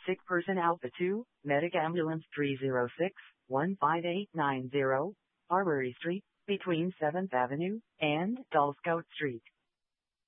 Sick person Alpha 2, Medic Ambulance 306-15890, Arbery Street, between 7th Avenue and Dull Scout Street.